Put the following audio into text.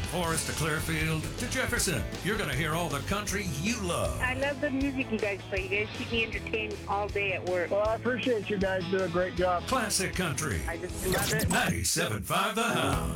Forest to Clearfield to Jefferson, you're going to hear all the country you love. I love the music you guys play. You guys keep me entertained all day at work. Well, I appreciate you guys. Do a great job. Classic country. I just love it. 97.5 The Hound.